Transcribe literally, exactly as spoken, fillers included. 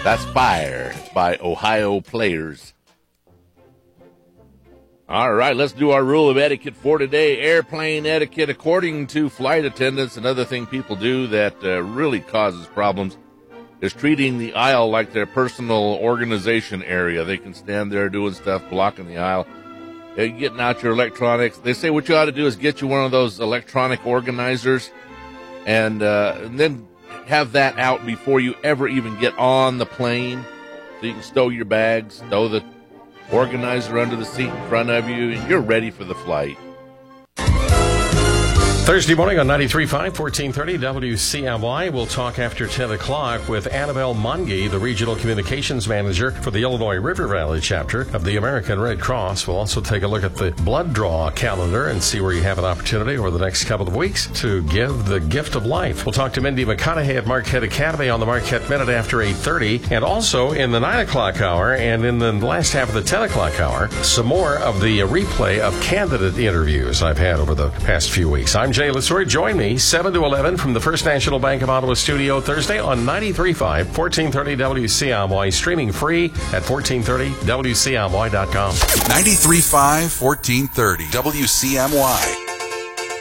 That's Fire. It's by Ohio Players. All right, let's do our rule of etiquette for today. Airplane etiquette, according to flight attendants, another thing people do that uh, really causes problems is treating the aisle like their personal organization area. They can stand there doing stuff, blocking the aisle, uh, getting out your electronics. They say what you ought to do is get you one of those electronic organizers and, uh, and then have that out before you ever even get on the plane, so you can stow your bags, stow the organizer under the seat in front of you, and you're ready for the flight. Thursday morning on ninety-three point five, fourteen thirty W C M Y. We'll talk after ten o'clock with Annabelle Mungy, the Regional Communications Manager for the Illinois River Valley chapter of the American Red Cross. We'll also take a look at the blood draw calendar and see where you have an opportunity over the next couple of weeks to give the gift of life. We'll talk to Mindy McConaughey at Marquette Academy on the Marquette Minute after eight thirty, and also in the nine o'clock hour and in the last half of the ten o'clock hour, some more of the replay of candidate interviews I've had over the past few weeks. I'm Jay Lesor. Join me seven to eleven from the First National Bank of Ottawa studio Thursday on ninety-three point five, fourteen thirty W C M Y, streaming free at fourteen thirty W C M Y dot com. ninety-three point five, fourteen thirty W C M Y.